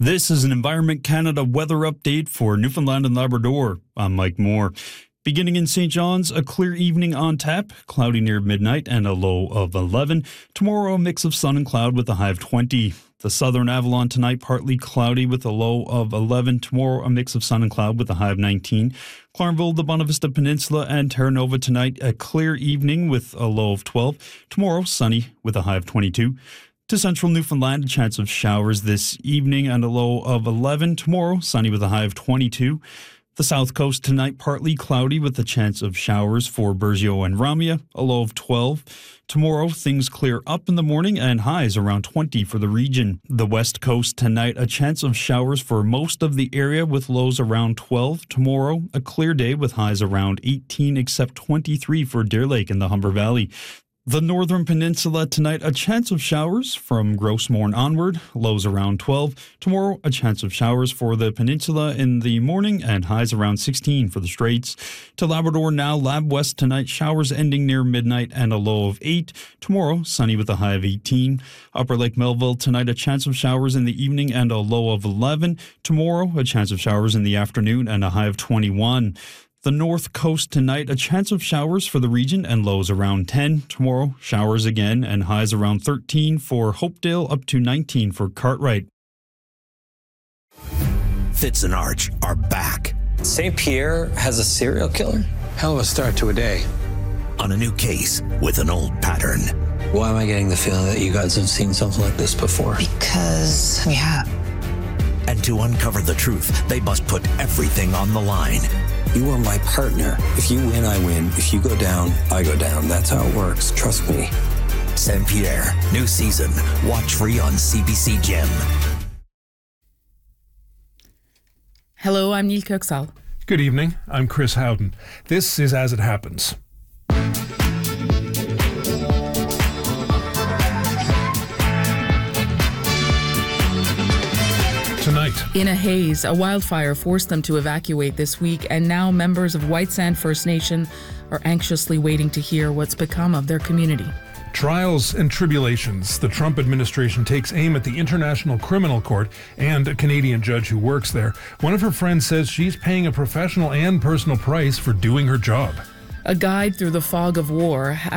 This is an Environment Canada weather update for Newfoundland and Labrador. I'm Mike Moore. Beginning in St. John's, a clear evening on tap, cloudy near midnight and a low of 11. Tomorrow, a mix of sun and cloud with a high of 20. The southern Avalon tonight, partly cloudy with a low of 11. Tomorrow, a mix of sun and cloud with a high of 19. Clarnville, the Bonavista Vista Peninsula, and Terra Nova tonight, a clear evening with a low of 12. Tomorrow, sunny with a high of 22. To central Newfoundland, a chance of showers this evening and a low of 11. Tomorrow, sunny with a high of 22. The south coast tonight, partly cloudy with a chance of showers for Burgeo and Ramia, a low of 12. Tomorrow, things clear up in the morning and highs around 20 for the region. The west coast tonight, a chance of showers for most of the area with lows around 12. Tomorrow, a clear day with highs around 18 except 23 for Deer Lake in the Humber Valley. The northern peninsula tonight, a chance of showers from Gros Morne onward, lows around 12. Tomorrow, a chance of showers for the peninsula in the morning and highs around 16 for the Straits. To Labrador now, Lab West tonight, showers ending near midnight and a low of 8. Tomorrow, sunny with a high of 18. Upper Lake Melville tonight, a chance of showers in the evening and a low of 11. Tomorrow, a chance of showers in the afternoon and a high of 21. The north coast tonight, a chance of showers for the region and lows around 10. Tomorrow, showers again and highs around 13 for Hopedale, up to 19 for Cartwright. Fitz and Arch are back. St. Pierre has a serial killer? Hell of a start to a day. On a new case with an old pattern. Why am I getting the feeling that you guys have seen something like this before? Because we have. And to uncover the truth, they must put everything on the line. You are my partner. If you win, I win. If you go down, I go down. That's how it works. Trust me. St. Pierre, new season. Watch free on CBC Gem. Hello, I'm Neil Kirksall. Good evening. I'm Chris Howden. This is As It Happens. Tonight. In a haze, a wildfire forced them to evacuate this week, and now members of White Sand First Nation are anxiously waiting to hear what's become of their community. Trials and tribulations. The Trump administration takes aim at the International Criminal Court and a Canadian judge who works there. One of her friends says she's paying a professional and personal price for doing her job. A guide through the fog of war.